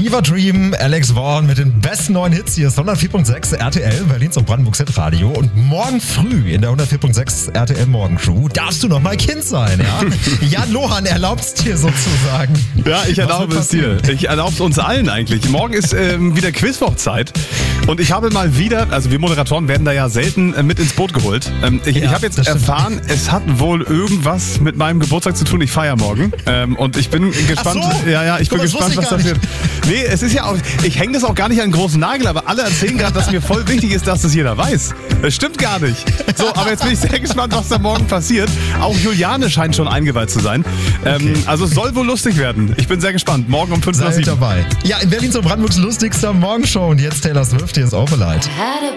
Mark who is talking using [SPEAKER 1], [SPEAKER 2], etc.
[SPEAKER 1] Fever Dream, Alex Vaughn mit den besten neuen Hits. Hier ist 104.6 RTL, Berlins und Brandenburgs Hitradio. Und morgen früh in der 104.6 RTL Morgencrew darfst du noch mal Kind sein, ja? Jan Lohan erlaubt's dir sozusagen.
[SPEAKER 2] Ja, ich erlaube es dir. Ich erlaube es uns allen eigentlich. Morgen ist wieder Quizwochzeit. Und ich habe mal wieder, also wir Moderatoren werden da ja selten mit ins Boot geholt. Ich habe jetzt erfahren, es hat wohl irgendwas mit meinem Geburtstag zu tun. Ich feiere morgen. Und ich bin gespannt.
[SPEAKER 1] Ach so.
[SPEAKER 2] Ja, ich bin gespannt, was das wird. Nee, es ist ja auch, ich hänge das auch gar nicht an einen großen Nagel, aber alle erzählen gerade, dass mir voll wichtig ist, dass das jeder weiß. Das stimmt gar nicht. So, aber jetzt bin ich sehr gespannt, was da morgen passiert. Auch Juliane scheint schon eingeweiht zu sein.
[SPEAKER 1] Okay.
[SPEAKER 2] Also es soll wohl lustig werden. Ich bin sehr gespannt. Morgen um 5 nach 7.
[SPEAKER 1] Seid dabei. Ja, in Berlins und Brandenburgs lustigster Morgenshow. Und jetzt Taylor Swift, hier ist Overlight.